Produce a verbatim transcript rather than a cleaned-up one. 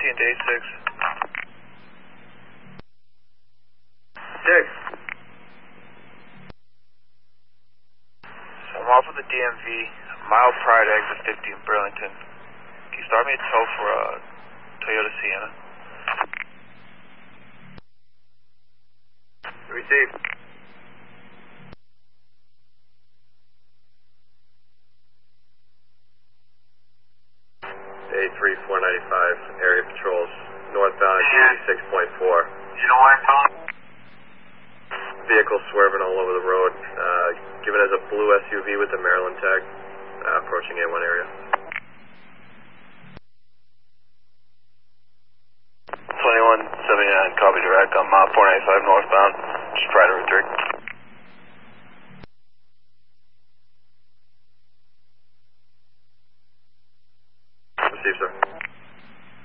fourteen to eight six. Six. So I'm off of the D M V, mile prior to exit fifty in Burlington. Can you start me a tow for a Toyota Sienna? Received. A three four ninety-five, area patrols, northbound eighty-six point four. You know why I'm calling? Vehicle swerving all over the road, uh, given as a blue S U V with a Maryland tag, uh, approaching A one area. twenty-one seventy-nine, copy direct on mile four ninety-five northbound, just prior to return. Received, sir.